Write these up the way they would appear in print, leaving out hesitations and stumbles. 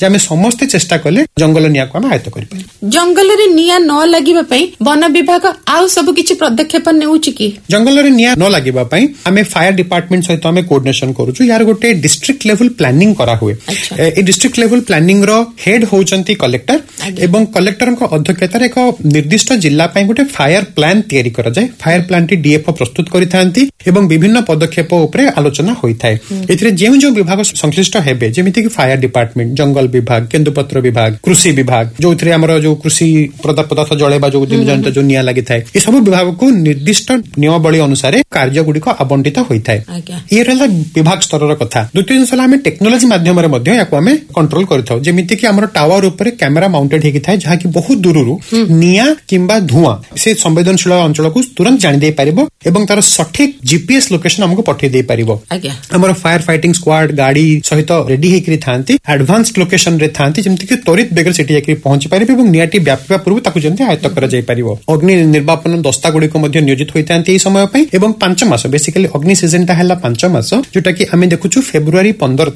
जे आमे समस्त चेष्टा कले जंगल निया को आमे आयत्त करि पाइ। जंगल रे निया न लागिबा पई वन विभाग आउ सब किछि पदक्षेप नेउछि कि? जंगल रे निया न लागिबा पई आमे फायर डिपार्टमेंट सहित आमे कोऑर्डिनेशन करूछु। यार गोटे डिस्ट्रिक्ट लेवल प्लानिंग करा हुए। ए डिस्ट्रिक्ट लेवल प्लानिंग रो हेड होउचंती कलेक्टर एवं कलेक्टर को अध्यक्षतार एक निर्दिष्ट जिला पई गोटे फायर प्लान तयारी करा जाय। फायर प्लान टी डीएफओ प्रस्तुत करिथांती एवं विभिन्न पदक्षेप उपरे आलोचना होई थाए। एथिरे जो विभाग संश्लिष्ट हेबे जेमिति कि फायर डिपार्टमेंट, जंगल विभाग, केंदुपत्र विभाग, कृषि विभाग, जो थिरे हमर जो कृषि पदार्थ जळेबा जो दिन जंत जो निया लागि थाए, ए सब विभाग को निर्दिष्ट नियमावली अनुसार कार्य गुडी को आवंटित होई थाए। ये रहला विभाग स्तर कथा। द्वितीय जिनस हला हमें टेक्नोलॉजी माध्यम रे मध्ये याको हमें कंट्रोल करथाउ। जेमिति कि हमर टावर ऊपर कैमरा माउंटेड हेकि थाए जहा कि बहुत दूररू निया किंबा धुआं से संवेदनशील अंचल को तुरंत जानि दे परिबो एवं तार सठिक जीपीएस लोकेशन हमको पठे दे परिबो। हमर फायर फाइटिंग स्क्वाड गाड़ी सहित रेडी हेकि थांती एडवांस्ड लोकेशन रे थांती जेमिति कि त्वरित बेगर सेठी हेकि पहुंची परिबे एवं नियाटी व्यापीबा पूर्व ताकु जेमिति आयत्त करा जाय परिबो। अग्नि निर्वापन दस्ता गुडी को मध्ये नियोजित होई थांती ए समय पई एवं 5 मास बेसिकली अग्नि सीजन ता हला 5 मास जोटा कि हमें देखुछु फेब्रुआरी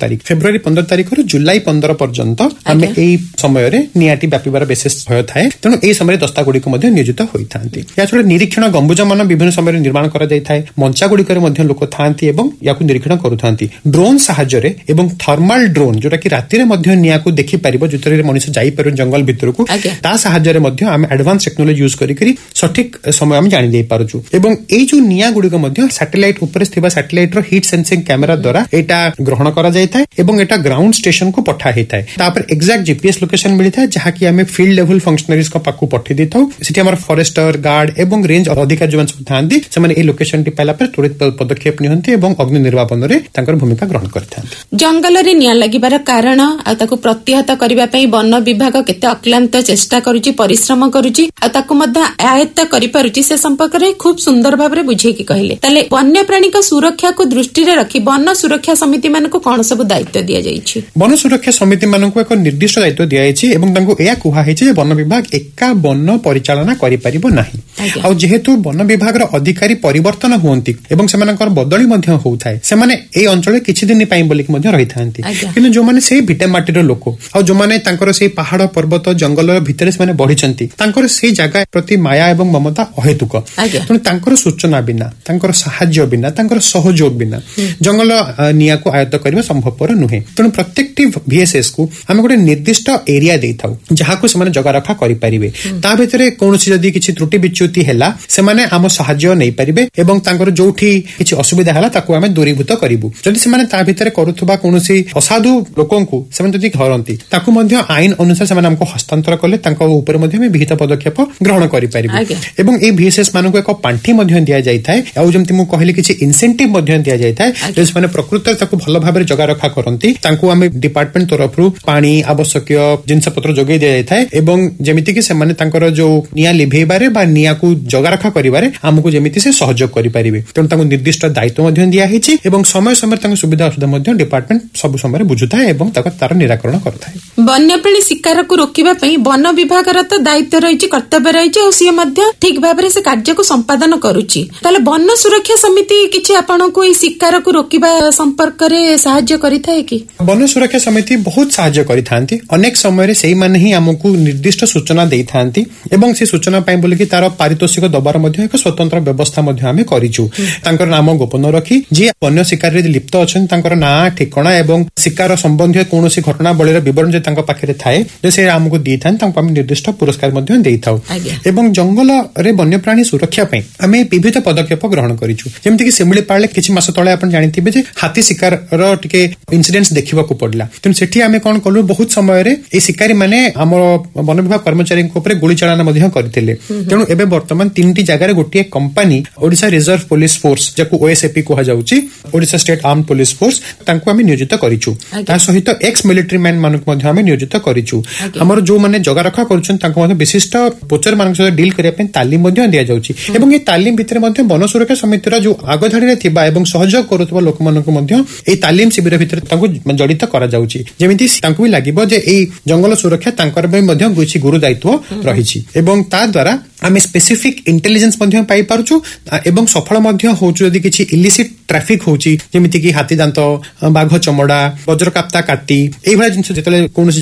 15 तारिख रु जुलाई 15 पर्यंत हमें एई समय रे नियाटी व्यापीबार विशेष भय थाए। तेनु एई समय दस्ता गुडी को मध्ये नियोजित होई थांती। या छोडे निरीक्षण गंबुजमान विभिन्न समय रे निर्माण करा जाय थाए। मंचा गुडी करे मध्ये लोक थांती एवं याकु निरीक्षण करू थांती। ड्रोन सहायता रे एवं थर्मल ड्रोन जोटा कि राति रे मध्ये निया को देखि परिबो जोतरे मनुष्य जाई परु जंगल भितर को ता सहायता रे मध्ये हम एडवांस टेक्नोलॉजी यूज करी सठिक समय हम जानि दे पारुछु। एवं एई जो निया गुडी को मध्ये सैटेलाइट ऊपर स्थित सैटेलाइट रो हीट सेंसिंग कैमरा द्वारा एटा ग्रहण करा जाय थाए एवं एटा ग्राउंड स्टेशन को पठा हे थाए। तापर एक्जेक्ट जीपीएस लोकेशन मिली थाए जहा कि हमें फील्ड लेवल फंक्शनरीज को पाकु पठे देथाउ। सिटी हमर फॉरेस्टर गार्ड एवं रेंज अधिकारी जो सब थांती से माने ए लोकेशन टी पाला पर त्वरित पदक्षेप निहंती एवं अग्नि निर्वापन रे तांकर भूमिका ग्रहण करथांती। जंगल रे निया लागिबार कारण आ ताकु प्रतिहत करिबा पई वन विभाग केते अक्लांत चेष्टा करूची, परिश्रम करूची आ ताकु मध्ये आयत्त करि पारुची से संपर्क रे खूब सुंदर भाबरे बुझे कि कहले। तले वन्य प्राणी को सुरक्षा को दृष्टि रे रखी वन सुरक्षा समिति मान को कोन सब दायित्व दिया जाईछि? वन सुरक्षा समिति मान को एक निर्दिष्ट दायित्व दिया जाईछि एवं तांको एया कुहा हेछि जे वन विभाग एका वन परिचालना करि परिबो नाही। आ जेहेतु वन विभाग रो अधिकारी परिवर्तन होंती एवं सेमानकर बदली मध्ये होउथाय से माने ए अंचल किछि दिन पई बोलिक मध्ये रहि थांती। किनु जो माने सेही भिटे माटीर लोक आ जो माने तांकर सेही पहाड़ पर्वत जंगल भितरे से माने बढ़िचंती तांकर सेही जगह प्रति माया एवं ममता अहेतुक। तनु तांकर सूचना बिना तांकर सहाय्य बिना तांकर सहयोग बिना जंगल निया को आयत्त करबा संभवपर नुहे। तनु प्रत्येकटी वीएसएस को हम गोटे निर्दिष्ट एरिया देथाउ जहा को से माने जगा रखा करि परिबे। ता भितरे कोनोसी जदी किछि त्रुटि बिच्युति हैला से माने हम सहाय्य नै परिबे एवं तांकर जोठी किछि असुविधा हैला ताकू हमें दूरीभूत करिवु। जदि से माने ता भितरे करूथबा कोनोसी असाधु लोकंकु से माने जदी घरंती ताकू मध्ये आईन अनुसार से माने हमको हस्तांतर करले तांको ऊपर मध्ये हम विहित पदक्षेप ग्रहण करि परिबु। एवं ए वीएसएस मानको एक पांठी मध्ये दिया जाय थाए आ जेमति मु कहले किछि इंसेंटिव मध्ये दिया जाय थाए जे माने प्रकृत ताकू भलो भाबरे जगा रखा करंती तांको हमें डिपार्टमेंट तरफरु पानी आवश्यक जिनस पत्र जोगे दिया जाय थाए एवं जेमिति कि से माने तांकर जो निया लिभेबारे बा निया को जगा रखा करिबारे हमको जेमिति से सहयोग करि परिबे। तेनु तांको निर्दिष्ट दायित्व मध्ये दिया हेछि एवं समय समय तांको सुविधा असुविधा मध्ये डिपार्टमेंट सब समय बुझुताय एवं तार निराकरण करथाय। वन्यप्राणी शिकार को रोकिबा पई वन विभाग रा तो दायित्व रहिछि, कर्तव्य रहिछि और से मध्ये ठीक भाबरे से कार्य को संपादन करूछि। ताले वन सुरक्षा समिति किछि आपण को ई शिकार को रोकिबा संपर्क रे सहाय्य करिथाय कि? वन सुरक्षा समिति बहुत सहाय्य करिथांती। अनेक समय रे सेही माने ही हमकु निर्दिष्ट सूचना देइथांती एवं से सूचना पई बोले कि तार पारितोषिक दबार मध्ये एक स्वतंत्र व्यवस्था मध्ये हमें करिछु। तांकर नाम गोपन रखी जे वन्य शिकार रे लिप्त अछन तांकर ना ठिकाना एवं शिकार संबंधी कोनोसी घटना बळीर विवरण जे तांका पाखरे थाए जे से हमकु दिथान तांका हम निर्दिष्ट पुरस्कार मध्ये देइथाउ। एवं जंगल रे वन्य प्राणी सुरक्षा पई हमें विविध पदक्षेप ग्रहण करिछु। जेमति कि सिमलीपाळे किछि मास तळे आपण जानिथिबे जे हाथी शिकार रो टिके इंसिडेंट्स देखिबा को पडला। तेन सेठी हमें कोन कलु बहुत समय रे ए शिकारी माने हमर वन विभाग कर्मचारी को ऊपर गोली चलाना मध्ये करथिले। तेनु एबे वर्तमान 3टी जगह रे गोटिए company Odisha reserve police force जको ओएसएपी को जाउची Odisha state armed police force तांको हम नियोजित करिछु। ता सहित एक्स मिलिटरी मैन मानक मध्ये हम नियोजित करिछु। हमर जो माने जगा रखा करछन तांको मध्ये विशिष्ट पोचर मानक सहित डील करिया पे तालीम मध्ये दिया जाउची एवं ए तालीम भितर मध्ये वन सुरक्षा समिति रा जो आगधाडी रे थिबा एवं सहयोग करूतबा लोक मानक मध्ये ए तालीम शिविर भितर तांको जडित करा जाउची जेमिति तांको भी लागिबो जे ए जंगल सुरक्षा तांकर बे मध्ये किछि गुरु दायित्व रहिछि एवं ता द्वारा आमे स्पेसिफिक इंटेलिजेंस मध्ये पाई पारुछु एवं सफल मध्ये होछु यदि किछि इलिसिट ट्रैफिक होछि जेमिति कि हाथी दांत बाघ चमड़ा वज्रकाप्ता काटी एई भला जिंस जेतले कोनोसी